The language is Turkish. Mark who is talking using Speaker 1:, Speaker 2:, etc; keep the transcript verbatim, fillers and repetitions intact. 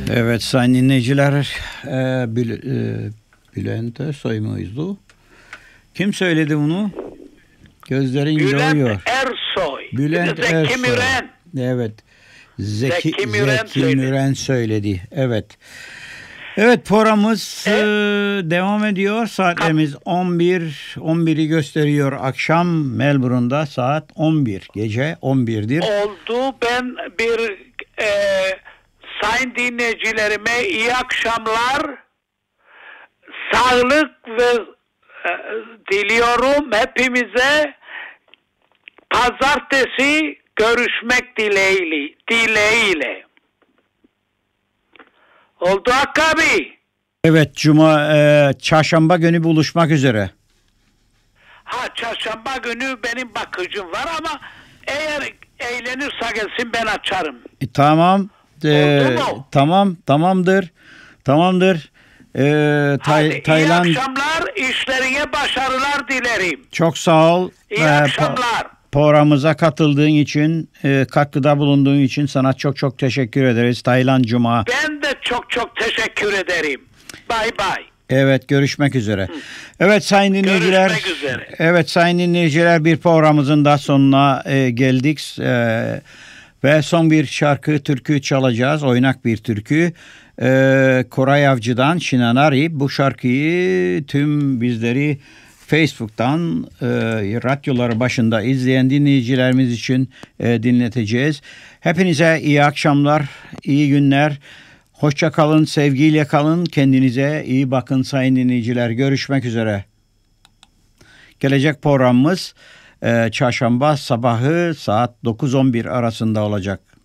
Speaker 1: Evet sayın dinleyiciler, e, Bül, e, Bülent Ersoy muydu? Kim söyledi bunu? Gözlerin
Speaker 2: Bülent
Speaker 1: doğuyor.
Speaker 2: Ersoy.
Speaker 1: Bülent
Speaker 2: Zeki
Speaker 1: Ersoy.
Speaker 2: Müren.
Speaker 1: Evet. Zeki,
Speaker 2: Zeki Müren
Speaker 1: Zeki
Speaker 2: söyledi.
Speaker 1: Müren söyledi. Evet. Evet programımız
Speaker 2: E?
Speaker 1: e, devam ediyor. Saatlerimiz on bir on biri gösteriyor. Akşam Melbourne'da saat on bir. Gece on birdir.
Speaker 2: Oldu. Ben bir e, sayın dinleyicilerime iyi akşamlar, sağlık ve e, diliyorum hepimize. Pazartesi görüşmek dileğiyle. dileğiyle. Oldu Hakkı abi.
Speaker 1: Evet, Cuma, e, Çarşamba günü buluşmak üzere.
Speaker 2: Ha, çarşamba günü benim bakıcım var ama eğer eğlenirse gelsin, ben açarım.
Speaker 1: E, tamam. E,
Speaker 2: Oldu mu?
Speaker 1: Tamam, tamamdır. Tamamdır. E, Tay-
Speaker 2: Hadi,
Speaker 1: Tayland,
Speaker 2: iyi akşamlar, işlerine başarılar dilerim.
Speaker 1: çok sağ ol.
Speaker 2: İyi
Speaker 1: E,
Speaker 2: akşamlar.
Speaker 1: Programımıza katıldığın için, e, katkıda bulunduğun için sana çok çok teşekkür ederiz. Tayland Cuma.
Speaker 2: Ben de çok çok teşekkür ederim. Bay bay.
Speaker 1: Evet, görüşmek üzere. Evet sayın dinleyiciler.
Speaker 2: Görüşmek üzere.
Speaker 1: Evet sayın dinleyiciler, bir programımızın da sonuna e, geldik. E, ve son bir şarkı, türkü çalacağız. Oynak bir türkü. E, Koray Avcı'dan Şinanari. Bu şarkıyı tüm bizleri Facebook'tan e, radyoları başında izleyen dinleyicilerimiz için e, dinleteceğiz. Hepinize iyi akşamlar, iyi günler. Hoşça kalın, sevgiyle kalın, kendinize iyi bakın sayın dinleyiciler. Görüşmek üzere. Gelecek programımız e, çarşamba sabahı saat dokuz on bir arasında olacak.